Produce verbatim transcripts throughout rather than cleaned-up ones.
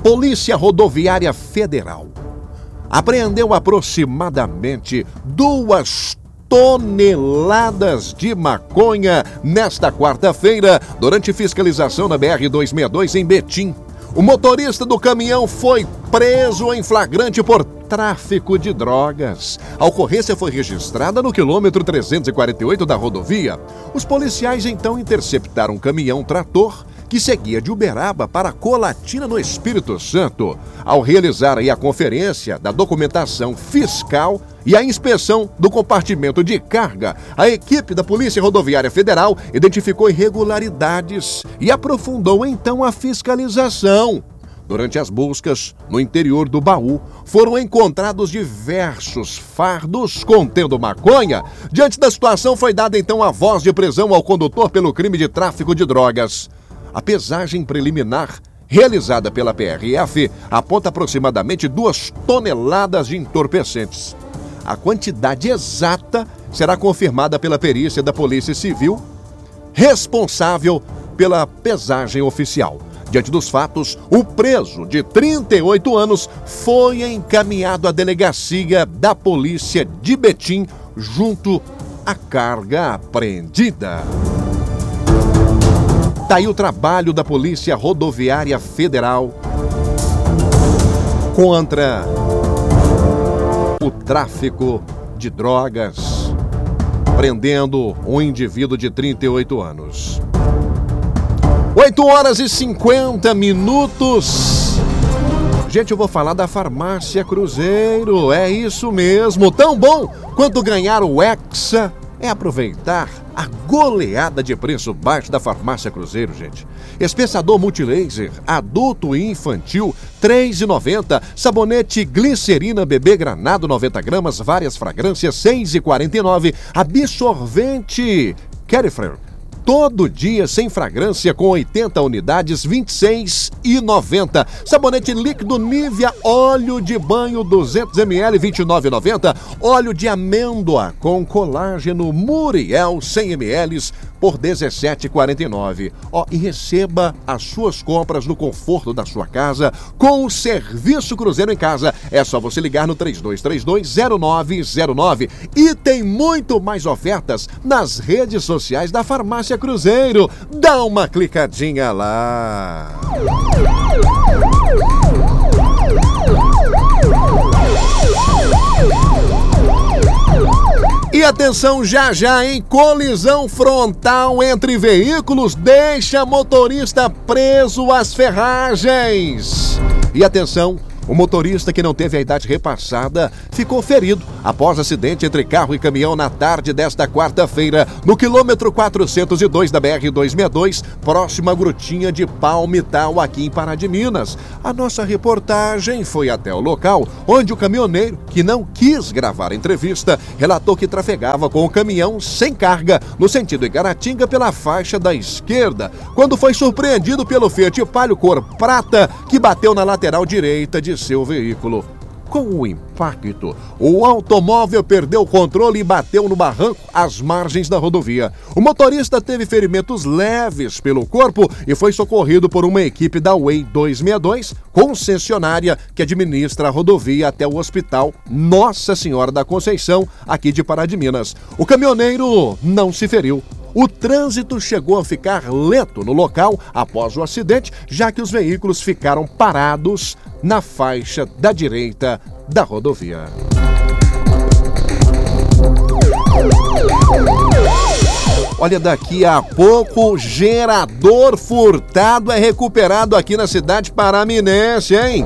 Polícia Rodoviária Federal apreendeu aproximadamente duas toneladas de maconha nesta quarta-feira durante fiscalização na B R duzentos e sessenta e dois em Betim. O motorista do caminhão foi preso em flagrante por tráfico de drogas. A ocorrência foi registrada no quilômetro trezentos e quarenta e oito da rodovia. Os policiais então interceptaram um caminhão-trator que seguia de Uberaba para Colatina, no Espírito Santo. Ao realizar aí a conferência da documentação fiscal e a inspeção do compartimento de carga, a equipe da Polícia Rodoviária Federal identificou irregularidades e aprofundou então a fiscalização. Durante as buscas no interior do baú, foram encontrados diversos fardos contendo maconha. Diante da situação, foi dada então a voz de prisão ao condutor pelo crime de tráfico de drogas. A pesagem preliminar realizada pela P R F aponta aproximadamente duas toneladas de entorpecentes. A quantidade exata será confirmada pela perícia da Polícia Civil, responsável pela pesagem oficial. Diante dos fatos, o preso, de trinta e oito anos, foi encaminhado à delegacia da Polícia de Betim, junto à carga apreendida. Está aí o trabalho da Polícia Rodoviária Federal contra o tráfico de drogas, prendendo um indivíduo de trinta e oito anos. oito horas e cinquenta minutos. Gente, eu vou falar da Farmácia Cruzeiro. É isso mesmo. Tão bom quanto ganhar o Hexa é aproveitar a goleada de preço baixo da Farmácia Cruzeiro, gente. Espessador multilaser, adulto e infantil, três reais e noventa centavos. Sabonete glicerina bebê granado, noventa gramas, várias fragrâncias, seis reais e quarenta e nove centavos. Absorvente Carifree, todo dia sem fragrância, com oitenta unidades, vinte e seis reais e noventa centavos. Sabonete líquido Nivea, óleo de banho duzentos mililitros, vinte e nove reais e noventa centavos. Óleo de amêndoa com colágeno Muriel, cem mililitros, por dezessete reais e quarenta e nove centavos. Ó, e receba as suas compras no conforto da sua casa com o Serviço Cruzeiro em Casa. É só você ligar no três dois três dois, zero nove zero nove. E tem muito mais ofertas nas redes sociais da Farmácia Cruzeiro. Dá uma clicadinha lá. E atenção, já já, em colisão frontal entre veículos deixa motorista preso às ferragens. E atenção, o motorista que não teve a idade repassada ficou ferido após acidente entre carro e caminhão na tarde desta quarta-feira, no quilômetro quatrocentos e dois da B R duzentos e sessenta e dois, próxima à Grutinha de Palmital, aqui em Pará de Minas. A nossa reportagem foi até o local, onde o caminhoneiro, que não quis gravar a entrevista, relatou que trafegava com o caminhão sem carga, no sentido Igaratinga, pela faixa da esquerda, quando foi surpreendido pelo Fiat Palio cor prata, que bateu na lateral direita de seu veículo. Com o impacto, o automóvel perdeu o controle e bateu no barranco às margens da rodovia. O motorista teve ferimentos leves pelo corpo e foi socorrido por uma equipe da U E I duzentos e sessenta e dois, concessionária que administra a rodovia, até o Hospital Nossa Senhora da Conceição, aqui de Pará de Minas. O caminhoneiro não se feriu. O trânsito chegou a ficar lento no local após o acidente, já que os veículos ficaram parados na faixa da direita da rodovia. Olha, daqui a pouco, gerador furtado é recuperado aqui na cidade paraminense, hein?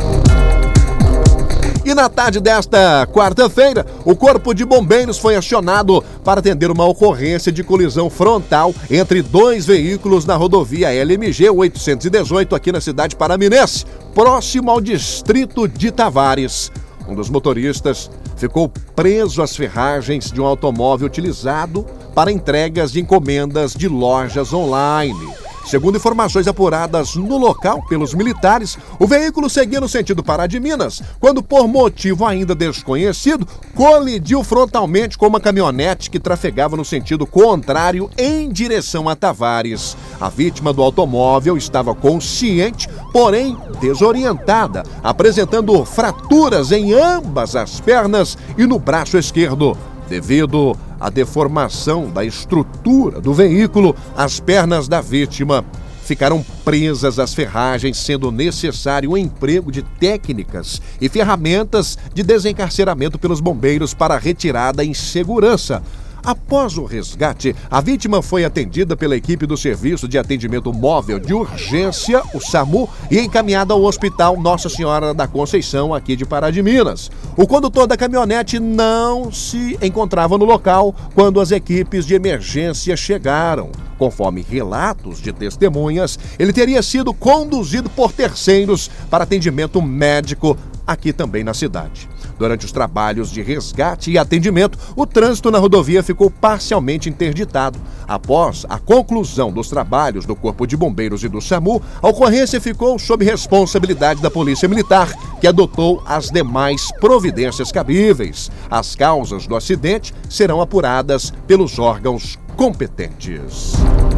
E na tarde desta quarta-feira, o Corpo de Bombeiros foi acionado para atender uma ocorrência de colisão frontal entre dois veículos na rodovia L M G oitocentos e dezoito, aqui na cidade paraminense, próximo ao distrito de Tavares. Um dos motoristas ficou preso às ferragens de um automóvel utilizado para entregas de encomendas de lojas online. Segundo informações apuradas no local pelos militares, o veículo seguia no sentido Pará de Minas, quando, por motivo ainda desconhecido, colidiu frontalmente com uma caminhonete que trafegava no sentido contrário em direção a Tavares. A vítima do automóvel estava consciente, porém desorientada, apresentando fraturas em ambas as pernas e no braço esquerdo. Devido à deformação da estrutura do veículo, as pernas da vítima ficaram presas às ferragens, sendo necessário o emprego de técnicas e ferramentas de desencarceramento pelos bombeiros para retirada em segurança. Após o resgate, a vítima foi atendida pela equipe do Serviço de Atendimento Móvel de Urgência, o SAMU, e encaminhada ao Hospital Nossa Senhora da Conceição, aqui de Pará de Minas. O condutor da caminhonete não se encontrava no local quando as equipes de emergência chegaram. Conforme relatos de testemunhas, ele teria sido conduzido por terceiros para atendimento médico aqui também na cidade. Durante os trabalhos de resgate e atendimento, o trânsito na rodovia ficou parcialmente interditado. Após a conclusão dos trabalhos do Corpo de Bombeiros e do SAMU, a ocorrência ficou sob responsabilidade da Polícia Militar, que adotou as demais providências cabíveis. As causas do acidente serão apuradas pelos órgãos competentes.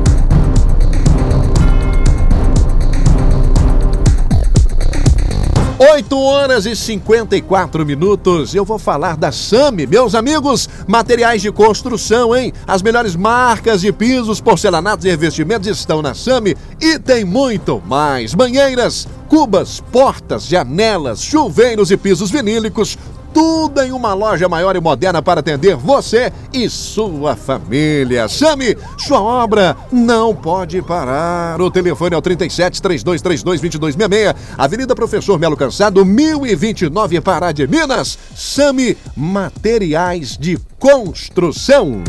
oito horas e cinquenta e quatro minutos, eu vou falar da Sami, meus amigos, materiais de construção, hein? As melhores marcas de pisos, porcelanatos e revestimentos estão na Sami e tem muito mais. Banheiras, cubas, portas, janelas, chuveiros e pisos vinílicos, tudo em uma loja maior e moderna para atender você e sua família. Sami, sua obra não pode parar. O telefone é o trinta e sete, três dois três dois, dois dois seis seis, Avenida Professor Melo Cansado, mil e vinte e nove, Pará de Minas. Sami, materiais de construção.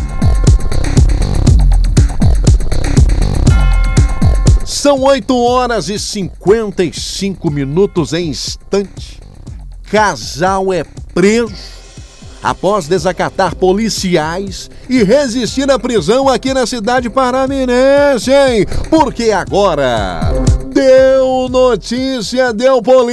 São oito horas e cinquenta e cinco minutos em instante. Casal é preso após desacatar policiais e resistir à prisão aqui na cidade paraminense, hein? Porque agora deu notícia, deu polícia.